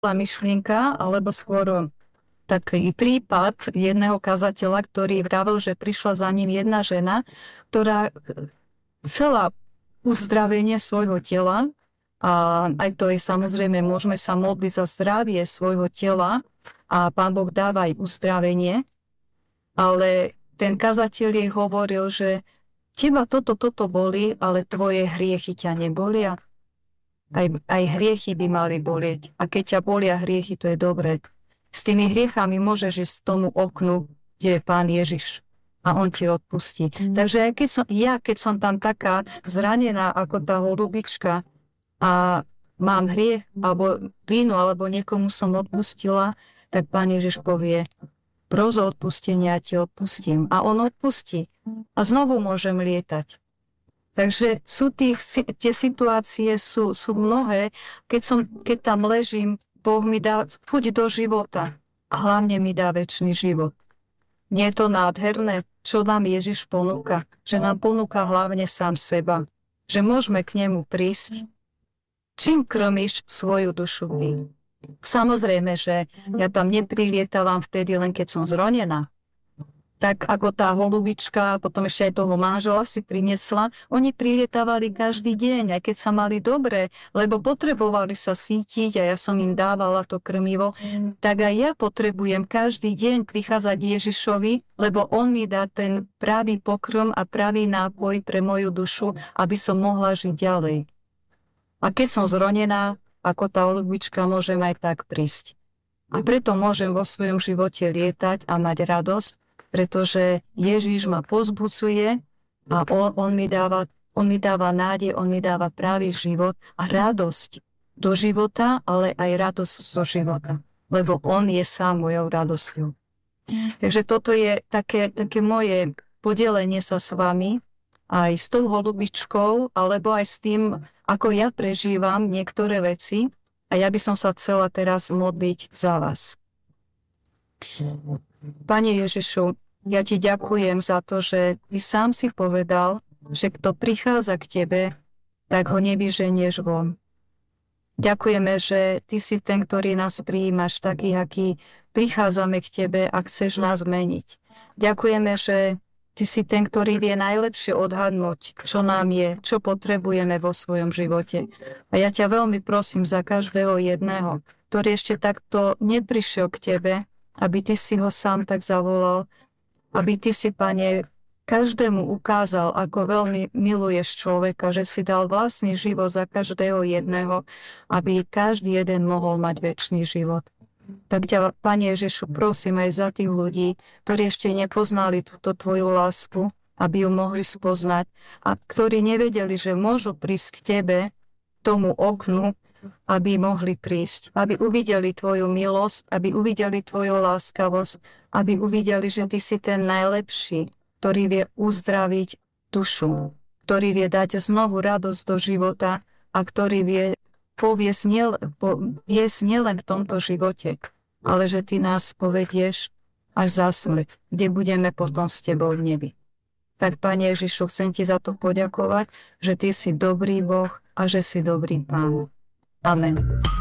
myšlienka, alebo skôr taký prípad jedného kazateľa, ktorý vravel, že prišla za ním jedna žena, ktorá chcela uzdravenie svojho tela, a aj to je samozrejme, môžeme sa modliť za zdravie svojho tela a Pán Boh dáva aj uzdravenie, ale ten kazateľ jej hovoril, že teba toto boli, ale tvoje hriechy ťa nebolia. Aj hriechy by mali bolieť. A keď ťa bolia hriechy, to je dobré. S tými hriechami môžeš ísť z tomu oknu, kde je Pán Ježiš. A on ti odpustí. Takže aj keď som tam taká zranená ako tá holubička a mám hriech, alebo vínu, alebo niekomu som odpustila, tak Pán Ježiš povie, pros o odpustenie, ja ti odpustím. A on odpustí. A znovu môžem lietať. Takže tie situácie sú mnohé. Keď tam ležím, Boh mi dá chuť do života. A hlavne mi dá večný život. Nie je to nádherné, čo nám Ježiš ponúka? Že nám ponúka hlavne sám seba. Že môžeme k nemu prísť. Čím krmíš svoju dušu ty? Samozrejme, že ja tam neprilietavam vtedy, len keď som zronená. Tak ako tá holubička, potom ešte aj toho manžela si priniesla, oni prilietávali každý deň, aj keď sa mali dobre, lebo potrebovali sa sítiť a ja som im dávala to krmivo, tak aj ja potrebujem každý deň prichádzať Ježišovi, lebo on mi dá ten pravý pokrm a pravý nápoj pre moju dušu, aby som mohla žiť ďalej. A keď som zronená, ako tá holubička, môžem aj tak prísť. A preto môžem vo svojom živote lietať a mať radosť, pretože Ježiš ma pozbudzuje a on mi dáva nádej, on mi dáva pravý život a radosť do života, ale aj radosť zo života, lebo on je sám mojou radosťou. Takže toto je také moje podelenie sa s vami, aj s tou holubičkou, alebo aj s tým, ako ja prežívam niektoré veci, a ja by som sa chcela teraz modliť za vás. Pane Ježišu, ja ti ďakujem za to, že ty sám si povedal, že kto prichádza k tebe, tak ho nevyženieš von. Ďakujeme, že ty si ten, ktorý nás prijímaš taký, aký prichádzame k tebe a chceš nás meniť. Ďakujeme, že ty si ten, ktorý vie najlepšie odhadnúť, čo nám je, čo potrebujeme vo svojom živote. A ja ťa veľmi prosím za každého jedného, ktorý ešte takto neprišiel k tebe, aby ty si ho sám tak zavolal, aby ty si, Pane, každému ukázal, ako veľmi miluješ človeka, že si dal vlastný život za každého jedného, aby každý jeden mohol mať večný život. Tak ťa, Pane Ježišu, prosím aj za tých ľudí, ktorí ešte nepoznali túto tvoju lásku, aby ju mohli spoznať a ktorí nevedeli, že môžu prísť k tebe, tomu oknu, aby mohli prísť, aby uvideli tvoju milosť, aby uvideli tvoju láskavosť, aby uvideli, že ty si ten najlepší, ktorý vie uzdraviť dušu, ktorý vie dať znovu radosť do života a ktorý vie viesť nielen v tomto živote, ale že ty nás povedieš až za smrť, kde budeme potom s tebou v nebi. Tak, Pane Ježišu, chcem ti za to poďakovať, že ty si dobrý Boh a že si dobrý Pán. Amen.